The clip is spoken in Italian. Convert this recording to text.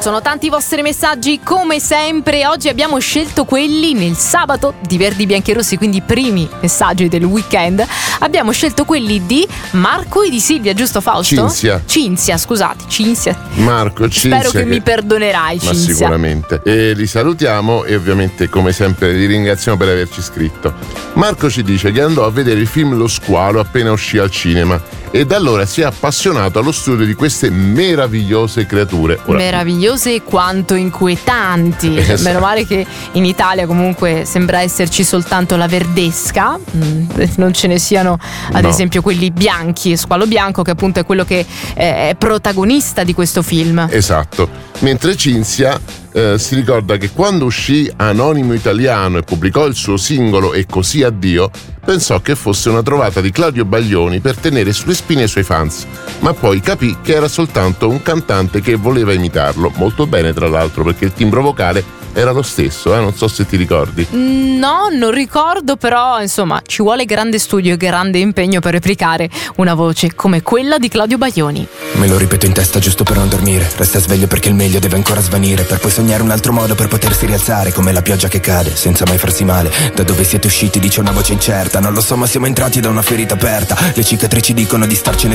Sono tanti i vostri messaggi come sempre. Oggi abbiamo scelto quelli nel sabato di Verdi Bianchi e Rossi, quindi i primi messaggi del weekend. Abbiamo scelto quelli di Marco e di Silvia, giusto Fausto? Cinzia, scusate, Cinzia. Marco, Cinzia. Spero che mi perdonerai, ma Cinzia. Sicuramente. E li salutiamo e ovviamente come sempre li ringraziamo per averci scritto. Marco ci dice che andò a vedere il film Lo Squalo appena uscì al cinema e da allora si è appassionato allo studio di queste meravigliose creature. Meravigliose quanto inquietanti. Esatto. Meno male che in Italia comunque sembra esserci soltanto la verdesca, non ce ne siano ad esempio quelli bianchi, Squalo Bianco, che appunto è quello che è protagonista di questo film. Esatto. Mentre Cinzia si ricorda che quando uscì Anonimo Italiano e pubblicò il suo singolo E così addio, pensò che fosse una trovata di Claudio Baglioni per tenere sulle spine i suoi fans, ma poi capì che era soltanto un cantante che voleva imitarlo, molto bene tra l'altro perché il timbro vocale era lo stesso, non so se ti ricordi. No, non ricordo, però insomma ci vuole grande studio e grande impegno per replicare una voce come quella di Claudio Baglioni. Me lo ripeto in testa giusto per non dormire, resta sveglio perché il meglio deve ancora svanire, per poi sognare un altro modo per potersi rialzare, come la pioggia che cade senza mai farsi male. Da dove siete usciti dice una voce incerta, non lo so ma siamo entrati da una ferita aperta, le cicatrici dicono di starcene